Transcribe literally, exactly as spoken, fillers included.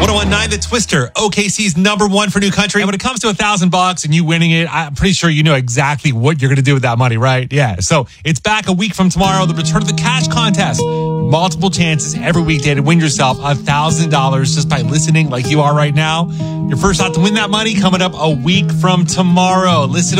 one oh one nine, The Twister, O K C's number one for new country. And when it comes to a thousand bucks and you winning it, I'm pretty sure you know exactly what you're going to do with that money, right? Yeah. So it's back a week from tomorrow, the return of the cash contest. Multiple chances every weekday to win yourself a thousand dollars just by listening like you are right now. Your first shot to win that money coming up a week from tomorrow. Listen